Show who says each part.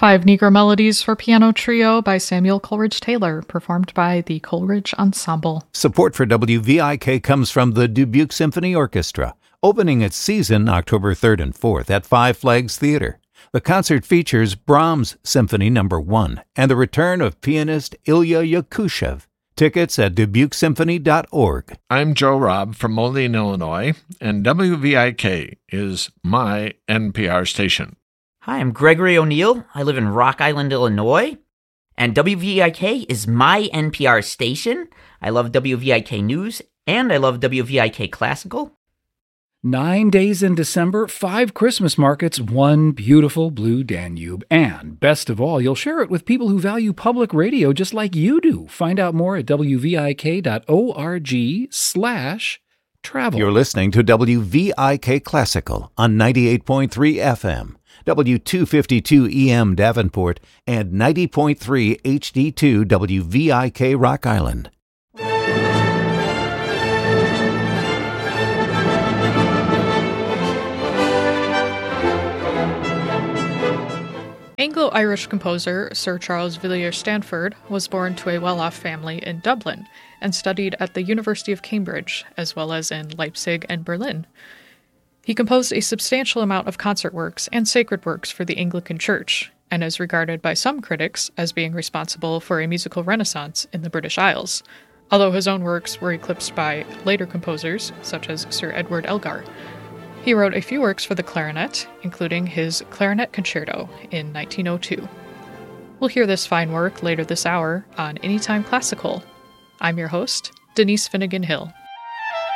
Speaker 1: Five Negro Melodies for Piano Trio by Samuel Coleridge Taylor, performed by the Coleridge Ensemble.
Speaker 2: Support for WVIK comes from the Dubuque Symphony Orchestra, opening its season October 3rd and 4th at Five Flags Theater. The concert features Brahms Symphony No. 1 and the return of pianist Ilya Yakushev. Tickets at dubukesymphony.org.
Speaker 3: I'm Joe Robb from Moline, Illinois, and WVIK is my NPR station.
Speaker 4: Hi, I'm Gregory O'Neill. I live in Rock Island, Illinois, and WVIK is my NPR station. I love WVIK News, and I love WVIK Classical.
Speaker 5: 9 days in December, 5 Christmas markets, 1 beautiful blue Danube. And best of all, you'll share it with people who value public radio just like you do. Find out more at wvik.org/travel.
Speaker 2: You're listening to WVIK Classical on 98.3 FM, W252 EM Davenport, and 90.3 HD2 WVIK Rock Island.
Speaker 1: Anglo-Irish composer Sir Charles Villiers Stanford was born to a well-off family in Dublin and studied at the University of Cambridge, as well as in Leipzig and Berlin. He composed a substantial amount of concert works and sacred works for the Anglican Church, and is regarded by some critics as being responsible for a musical renaissance in the British Isles, although his own works were eclipsed by later composers, such as Sir Edward Elgar. He wrote a few works for the clarinet, including his Clarinet Concerto in 1902. We'll hear this fine work later this hour on Anytime Classical. I'm your host, Denise Finnegan Hill.